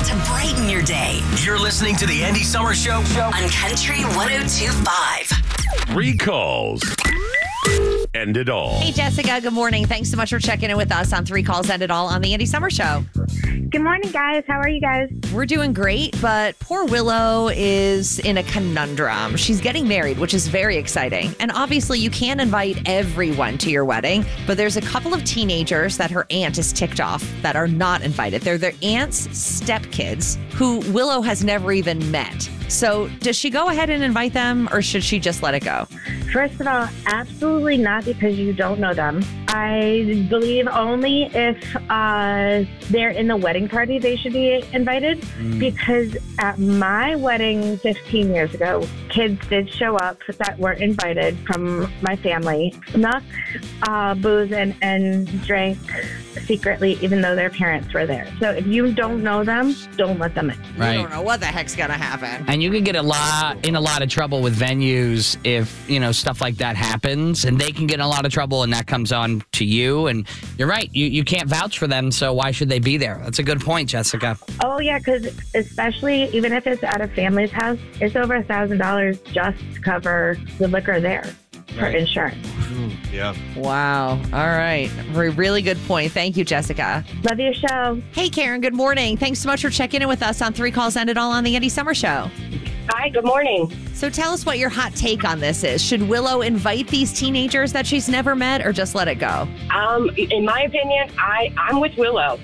to brighten your day. You're listening to the Andy Summer Show On Country 102.5. 3 calls. End it all. Hey, Jessica. Good morning. Thanks so much for checking in with us on 3 Calls End It All on the Andy Summer Show. Good morning, guys. How are you guys? We're doing great, but poor Willow is in a conundrum. She's getting married, which is very exciting. And obviously, you can't invite everyone to your wedding, but there's a couple of teenagers that her aunt is ticked off that are not invited. They're their aunt's stepkids who Willow has never even met. So does she go ahead and invite them, or should she just let it go? First of all, absolutely not, because you don't know them. I believe only if they're in the wedding party they should be invited, because at my wedding 15 years ago, kids did show up that weren't invited from my family, snuck booze and drank secretly, even though their parents were there. So if you don't know them, don't let them in. I don't know what the heck's going to happen. And you can get in a lot of trouble with venues if, stuff like that happens, and they can get in a lot of trouble, and that comes on to you. And you're right. You can't vouch for them, so why should they be there? That's a good point, Jessica. Oh, yeah, because especially even if it's at a family's house, it's over $1,000 just to cover the liquor there for insurance. Yeah. Wow. All right. Really good point. Thank you, Jessica. Love your show. Hey, Karen. Good morning. Thanks so much for checking in with us on 3 Calls End It All on the Andy Summer Show. Hi, good morning. So tell us what your hot take on this is. Should Willow invite these teenagers that she's never met, or just let it go? In my opinion, I'm with Willow.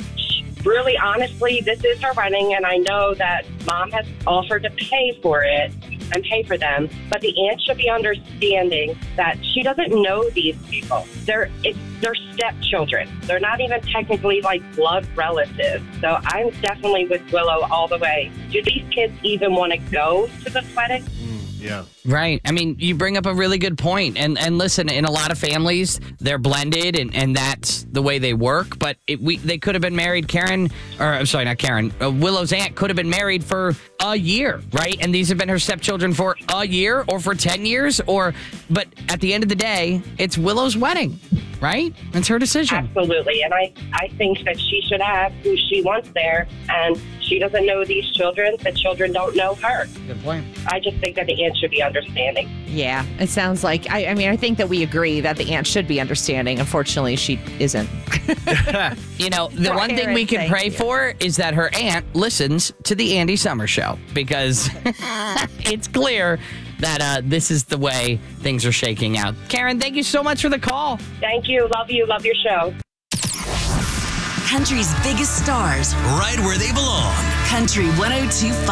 Really, honestly, this is her wedding, and I know that Mom has offered to pay for it and pay for them, but the aunt should be understanding that she doesn't know these people. They're stepchildren. They're not even technically like blood relatives. So I'm definitely with Willow all the way. Do these kids even want to go to this wedding? Yeah. Right. I mean, you bring up a really good point. And listen, in a lot of families, they're blended, and that's the way they work. But they could have been married, Willow's aunt could have been married for a year, right? And these have been her stepchildren for a year or for 10 years. But at the end of the day, it's Willow's wedding, right? It's her decision. Absolutely. And I think that she should have who she wants there. And she doesn't know these children. The children don't know her. Good point. I just think that the aunt should be understanding. Yeah, it sounds like, I think that we agree that the aunt should be understanding. Unfortunately, she isn't. The one thing we can pray for is that her aunt listens to the Andy Summer Show, because it's clear that this is the way things are shaking out. Karen, thank you so much for the call. Thank you. Love you. Love your show. Country's biggest stars. right where they belong. Country 102.5.